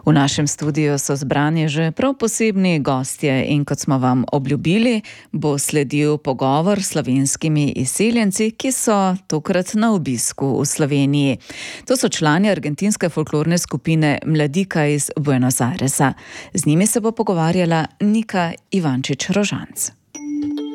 V našem studiu so zbrani že prav posebni gostje in kot smo vam obljubili, bo sledil pogovor s slovenskimi izseljenci, ki so tokrat na obisku v Sloveniji. To so člani argentinske folklorne skupine Mladika iz Buenos Airesa. Z njimi se bo pogovarjala Nika Ivančič Rožanc.